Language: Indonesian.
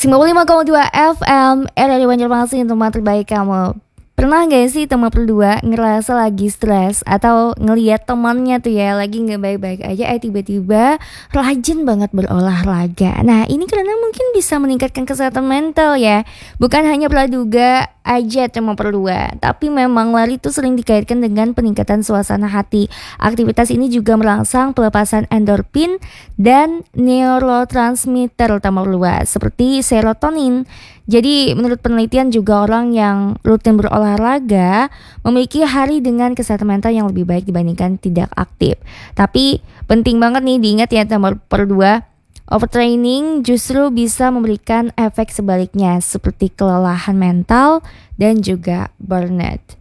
95,2 FM RRI Banjarmasin, teman terbaik kamu. Pernah gak sih teman berdua ngerasa lagi stres atau ngelihat temannya tuh ya lagi gak baik-baik aja, tiba-tiba rajin banget berolahraga. Nah ini karena mungkin bisa meningkatkan kesehatan mental ya. Bukan hanya praduga aja teman berdua, tapi memang lari itu sering dikaitkan dengan peningkatan suasana hati. Aktivitas ini juga merangsang pelepasan endorfin dan neurotransmitter teman berdua seperti serotonin. Jadi menurut penelitian juga orang yang rutin berolahraga memiliki hari dengan kesehatan mental yang lebih baik dibandingkan tidak aktif. Tapi penting banget nih diingat ya nomor berdua, overtraining justru bisa memberikan efek sebaliknya seperti kelelahan mental dan juga burnout.